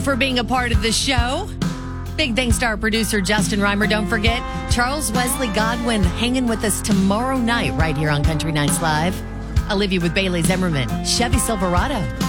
for being a part of the show. Big thanks to our producer, Justin Reimer. Don't forget, Charles Wesley Godwin hanging with us tomorrow night right here on Country Nights Live. I'll leave you with Bailey Zimmerman, Chevy Silverado.